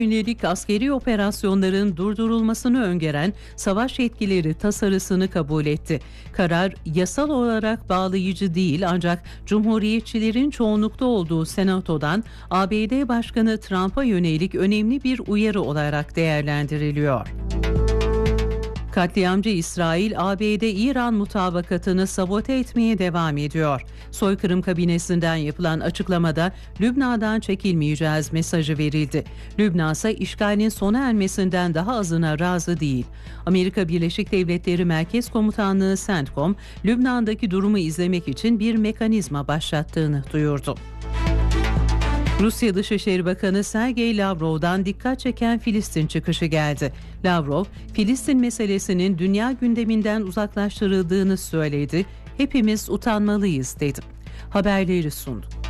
yönelik askeri operasyonların durdurulmasını öngören savaş yetkileri tasarısını kabul etti. Karar yasal olarak bağlayıcı değil ancak Cumhuriyetçilerin çoğunlukta olduğu Senato'dan ABD Başkanı Trump'a yönelik önemli bir uyarı olarak değerlendiriliyor. Katliamcı İsrail, ABD-İran mutabakatını sabote etmeye devam ediyor. Soykırım kabinesinden yapılan açıklamada Lübnan'dan çekilmeyeceğiz mesajı verildi. Lübnan ise işgalin sona ermesinden daha azına razı değil. Amerika Birleşik Devletleri Merkez Komutanlığı CENTCOM, Lübnan'daki durumu izlemek için bir mekanizma başlattığını duyurdu. Rusya Dışişleri Bakanı Sergey Lavrov'dan dikkat çeken Filistin çıkışı geldi. Lavrov, Filistin meselesinin dünya gündeminden uzaklaştırıldığını söyledi. Hepimiz utanmalıyız dedi. Haberleri sundu.